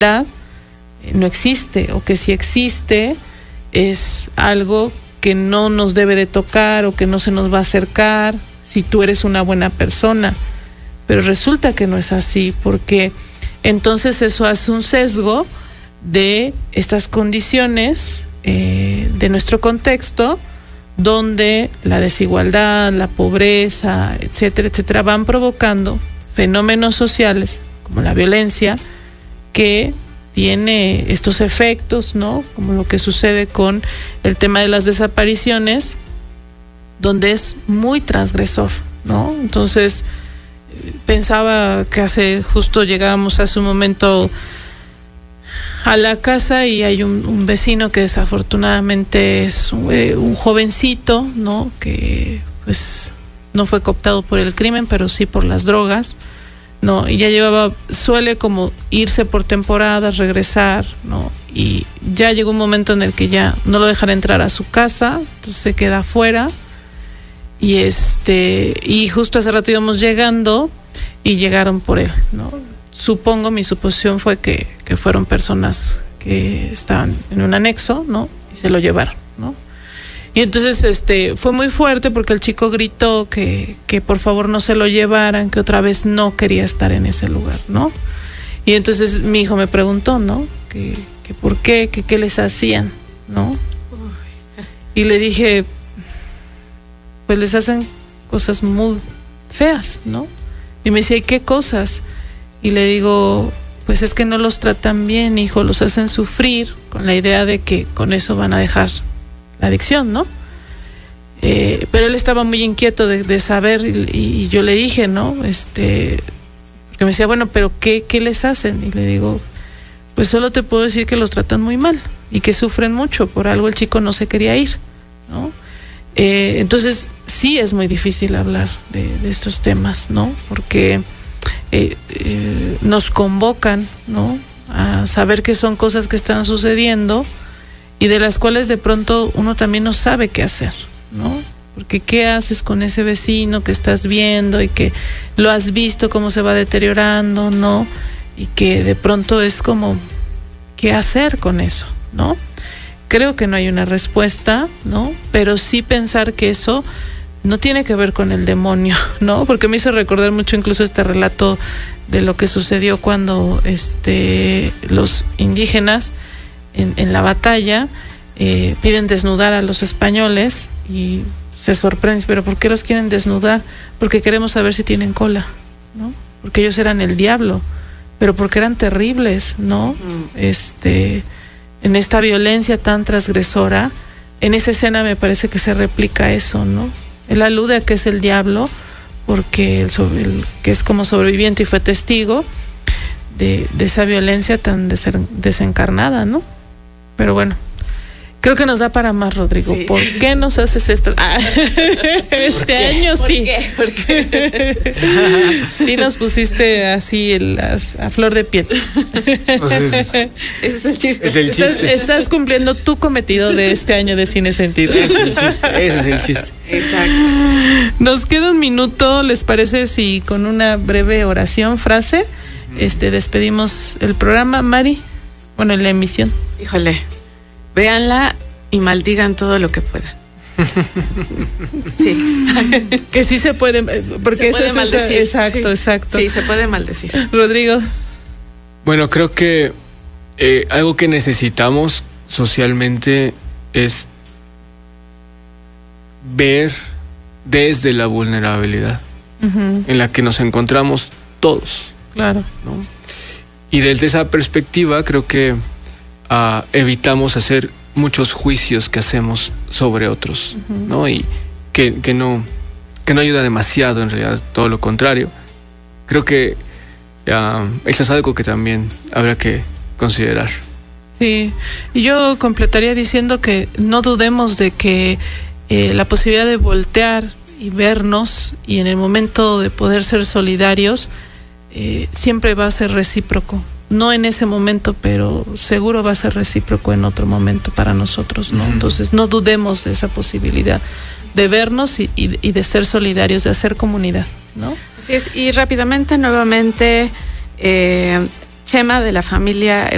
no existe, o que si existe es algo que no nos debe de tocar o que no se nos va a acercar si tú eres una buena persona. Pero resulta que no es así, porque entonces eso hace un sesgo de estas condiciones de nuestro contexto, donde la desigualdad, la pobreza, etcétera, etcétera, van provocando fenómenos sociales como la violencia, que tiene estos efectos, ¿no? Como lo que sucede con el tema de las desapariciones, donde es muy transgresor, ¿no? Entonces, pensaba que justo llegábamos hace un momento a la casa y hay un vecino que desafortunadamente es un jovencito, ¿no? Que pues no fue cooptado por el crimen, pero sí por las drogas, ¿no? Y ya suele como irse por temporadas, regresar, ¿no? Y ya llegó un momento en el que ya no lo dejan entrar a su casa, entonces se queda afuera. Y justo hace rato íbamos llegando y llegaron por él, ¿no? Mi suposición fue que fueron personas que estaban en un anexo, ¿no? Y se lo llevaron, ¿no? Y entonces fue muy fuerte porque el chico gritó que por favor no se lo llevaran, que otra vez no quería estar en ese lugar, ¿no? Y entonces mi hijo me preguntó, ¿no? Que por qué, que qué les hacían, ¿no? Y le dije, pues les hacen cosas muy feas, ¿no? Y me decía, ¿y qué cosas? Y le digo, pues es que no los tratan bien, hijo, los hacen sufrir con la idea de que con eso van a dejar la adicción, ¿no? Pero él estaba muy inquieto de saber y yo le dije, ¿no? Porque me decía, bueno, pero ¿qué les hacen? Y le digo, pues solo te puedo decir que los tratan muy mal y que sufren mucho, por algo el chico no se quería ir, ¿no? Entonces sí es muy difícil hablar de estos temas, ¿no? Porque nos convocan, ¿no? A saber que son cosas que están sucediendo y de las cuales de pronto uno también no sabe qué hacer, ¿no? Porque ¿qué haces con ese vecino que estás viendo y que lo has visto cómo se va deteriorando, ¿no? Y que de pronto es como, ¿qué hacer con eso, ¿no? Creo que no hay una respuesta, ¿no? Pero sí pensar que eso no tiene que ver con el demonio, ¿no? Porque me hizo recordar mucho incluso este relato de lo que sucedió cuando los indígenas en la batalla piden desnudar a los españoles y se sorprenden, pero ¿por qué los quieren desnudar? Porque queremos saber si tienen cola, ¿no? Porque ellos eran el diablo, pero porque eran terribles, ¿no? En esta violencia tan transgresora, en esa escena me parece que se replica eso, ¿no? Él alude a que es el diablo porque el que es como sobreviviente y fue testigo de esa violencia tan desencarnada, ¿no? Pero bueno, creo que nos da para más, Rodrigo. Sí. ¿Por qué nos haces esto? Este año sí. ¿Por qué? Sí nos pusiste así a flor de piel. Pues ese es el chiste. Es el chiste. Estás cumpliendo tu cometido de este año de Cine Sentido. Ese es el chiste. Exacto. Nos queda un minuto, ¿les parece si con una breve oración, frase, despedimos el programa? Mari, bueno, la emisión. Híjole, véanla y maldigan todo lo que puedan. Sí. Que sí se puede, porque se puede maldecir. Exacto, sí. exacto. Sí, se puede maldecir. Rodrigo. Bueno, creo que algo que necesitamos socialmente es ver desde la vulnerabilidad en la que nos encontramos todos. Claro. ¿No? Y desde esa perspectiva creo que evitamos hacer muchos juicios que hacemos sobre otros, ¿no? Y que no ayuda demasiado, en realidad, todo lo contrario. Creo que eso es algo que también habrá que considerar. Sí, y yo completaría diciendo que no dudemos de que la posibilidad de voltear y vernos y en el momento de poder ser solidarios siempre va a ser recíproco. No en ese momento, pero seguro va a ser recíproco en otro momento para nosotros, ¿no? Entonces no dudemos de esa posibilidad de vernos y de ser solidarios, de hacer comunidad, ¿no? Así es, y rápidamente, nuevamente, Chema de la familia